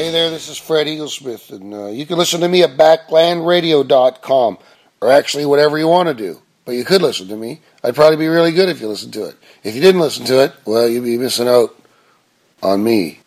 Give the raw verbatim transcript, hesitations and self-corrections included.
Hey there, this is Fred Eaglesmith, and uh, you can listen to me at backland radio dot com, or actually whatever you want to do. But you could listen to me. I'd probably be really good if you listened to it. If you didn't listen to it, well, you'd be missing out on me.